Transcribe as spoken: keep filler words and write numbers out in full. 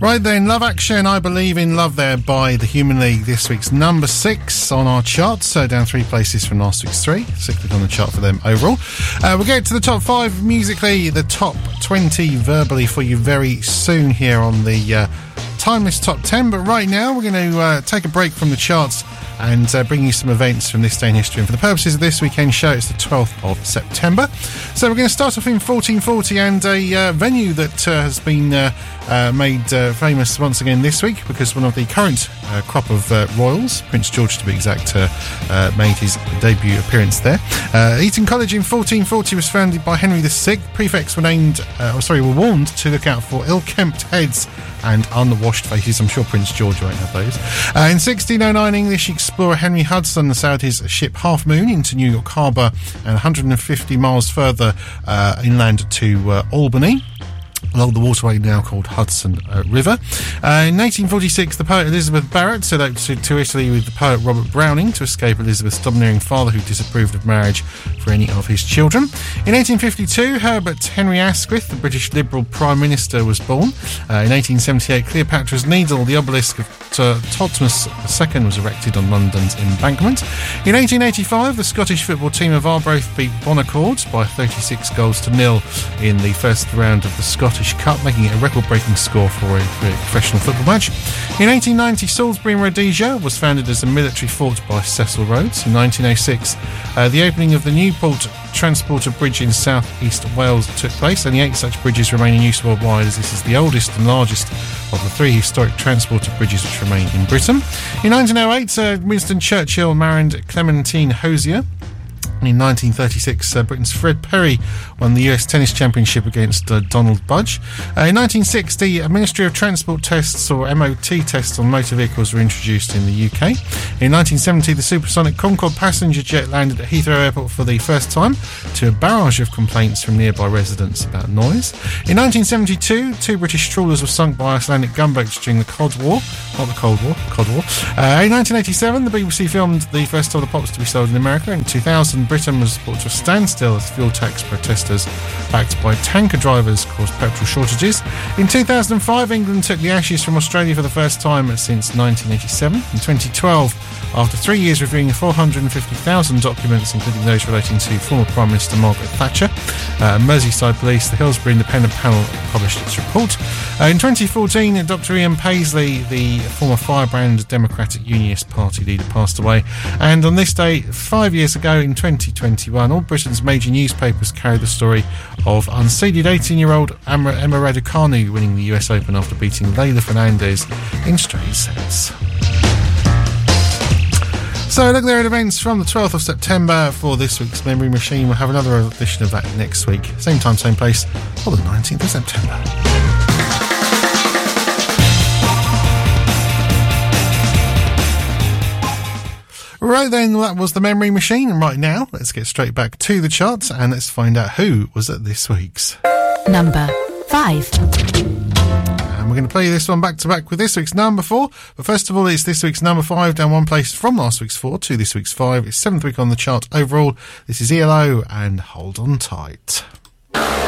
Right then, Love Action, I Believe in Love there by the Human League, this week's number six on our chart, so down three places from last week's three, sixth on the chart for them overall. Uh, we'll get to the top five musically, the top twenty verbally for you very soon here on the uh, Timeless Top ten, but right now we're going to uh, take a break from the charts and uh, bring you some events from this day in history. And for the purposes of this weekend show, it's the twelfth of September. So we're going to start off in fourteen forty and a uh, venue that uh, has been uh, uh, made uh, famous once again this week because one of the current uh, crop of uh, royals, Prince George to be exact, uh, uh, made his debut appearance there. Uh, Eton College in fourteen forty was founded by Henry the Sixth. Prefects were named, uh, sorry, were warned to look out for ill-kempt heads and unwashed faces. I'm sure Prince George won't have those. Uh, in sixteen oh nine, English explorer Henry Hudson sailed his ship Half Moon into New York Harbour and one hundred fifty miles further uh, inland to uh, Albany, along the waterway now called Hudson uh, River. Uh, in eighteen forty-six, the poet Elizabeth Barrett set out to, to Italy with the poet Robert Browning to escape Elizabeth's domineering father who disapproved of marriage for any of his children. In eighteen fifty-two, Herbert Henry Asquith, the British Liberal Prime Minister, was born. Uh, in eighteen seventy-eight, Cleopatra's Needle, the obelisk of uh, Thotmes the Second, was erected on London's Embankment. In eighteen eighty-five, the Scottish football team of Arbroath beat Bonaccord by thirty-six goals to nil in the first round of the Scottish Cup, making it a record-breaking score for a, for a professional football match. In eighteen ninety, Salisbury in Rhodesia was founded as a military fort by Cecil Rhodes. In nineteen oh six, uh, the opening of the Newport Transporter Bridge in South East Wales took place. Only eight such bridges remain in use worldwide, as this is the oldest and largest of the three historic transporter bridges which remain in Britain. In nineteen oh eight, uh, Winston Churchill married Clementine Hosier. In nineteen thirty-six, uh, Britain's Fred Perry won the U S Tennis Championship against uh, Donald Budge. Uh, in nineteen sixty, a Ministry of Transport tests, or M O T tests, on motor vehicles were introduced in the U K. In nineteen seventy, the supersonic Concorde passenger jet landed at Heathrow Airport for the first time, to a barrage of complaints from nearby residents about noise. In nineteen seventy-two, two British trawlers were sunk by Icelandic gunboats during the Cod War. Not the Cold War, Cod War. Uh, in nineteen eighty-seven, the B B C filmed the first of the pops to be sold in America. In two thousand, Britain was brought to a standstill as fuel tax protesters backed by tanker drivers caused petrol shortages. In two thousand five, England took the Ashes from Australia for the first time since nineteen eighty-seven. In twenty twelve, after three years reviewing four hundred fifty thousand documents, including those relating to former Prime Minister Margaret Thatcher, uh, Merseyside Police, the Hillsborough Independent Panel published its report. Uh, in twenty fourteen, Doctor Ian Paisley, the former Firebrand Democratic Unionist Party leader, passed away. And on this day, five years ago, in twenty twenty-one, all Britain's major newspapers carried the story of unseeded eighteen-year-old Emma, Emma Raducanu winning the U S Open after beating Leylah Fernandez in straight sets. So look there at events from the twelfth of September for this week's Memory Machine. We'll have another edition of that next week. Same time, same place, for the nineteenth of September. Right then, that was the Memory Machine, and right now, let's get straight back to the charts and let's find out who was at this week's number five. And we're going to play this one back to back with this week's number four. But first of all, it's this week's number five, down one place from last week's four to this week's five. It's seventh week on the chart overall. This is E L O and Hold On Tight.